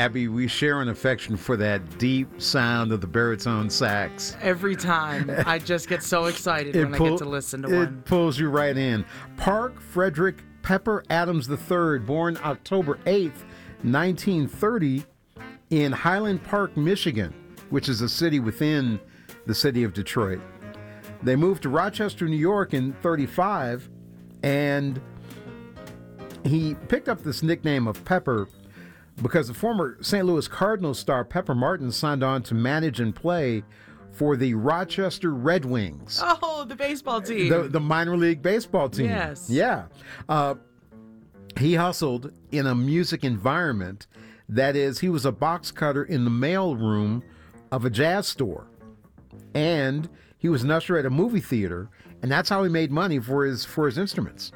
Abby, we share an affection for that deep sound of the baritone sax. Every time. I just get so excited when I get to listen to one. It pulls you right in. Park Frederick Pepper Adams III, born October 8th, 1930, in Highland Park, Michigan, which is a city within the city of Detroit. They moved to Rochester, New York in 1935, and he picked up this nickname of Pepper because the former St. Louis Cardinals star Pepper Martin signed on to manage and play for the Rochester Red Wings. Oh, the baseball team. The minor league baseball team. Yes. Yeah. He hustled in a music environment. That is, he was a box cutter in the mail room of a jazz store. And he was an usher at a movie theater, and that's how he made money for his instruments.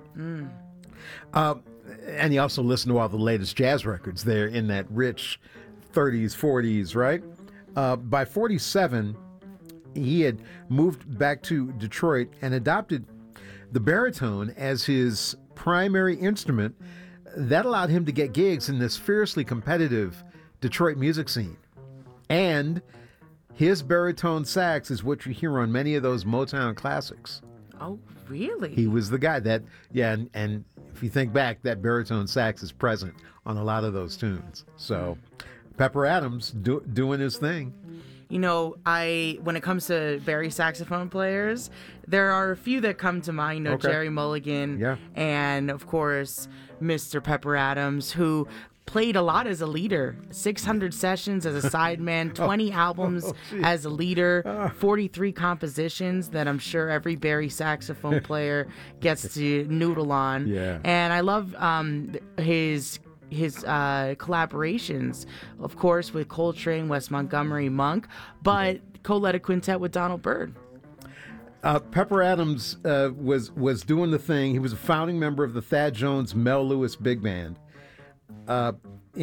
And he also listened to all the latest jazz records there in that rich 30s, 40s, right? By 47, he had moved back to Detroit and adopted the baritone as his primary instrument. That allowed him to get gigs in this fiercely competitive Detroit music scene. And his baritone sax is what you hear on many of those Motown classics. Oh, really? He was the guy that, and if you think back, that baritone sax is present on a lot of those tunes. So Pepper Adams doing his thing. You know, when it comes to Barry saxophone players, there are a few that come to mind. You know, Okay. Jerry Mulligan, and of course, Mr. Pepper Adams, who played a lot as a leader. 600 sessions as a sideman, 20 albums as a leader, 43 compositions that I'm sure every Barry saxophone player gets to noodle on. Yeah. And I love his collaborations, of course, with Coltrane, Wes Montgomery, Monk, but co-led a quintet with Donald Byrd. Pepper Adams was doing the thing. He was a founding member of the Thad Jones Mel Lewis Big Band. Now,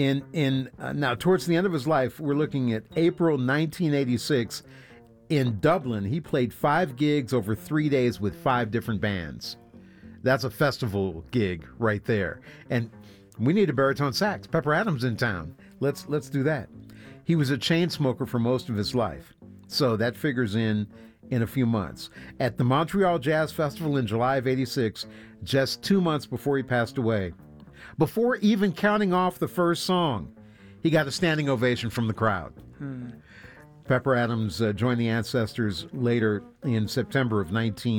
towards the end of his life, we're looking at April 1986 in Dublin. He played 5 gigs over 3 days with 5 different bands. That's a festival gig right there. And we need a baritone sax. Pepper Adams in town. Let's do that. He was a chain smoker for most of his life, so that figures in a few months. At the Montreal Jazz Festival in July of '86, just 2 months before he passed away, before even counting off the first song, he got a standing ovation from the crowd. Pepper Adams joined the Ancestors later in September of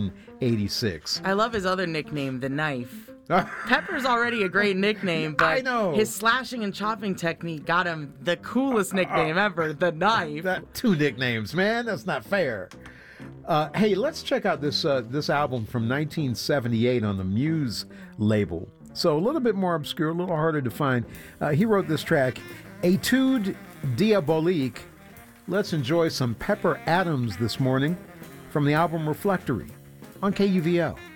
1986. I love his other nickname, The Knife. Pepper's already a great nickname, but I know. His slashing and chopping technique got him the coolest nickname ever, The Knife. 2 nicknames, man. That's not fair. Hey, let's check out this album from 1978 on the Muse label. So a little bit more obscure, a little harder to find. He wrote this track, Etude Diabolique. Let's enjoy some Pepper Adams this morning from the album Reflectory on KUVL.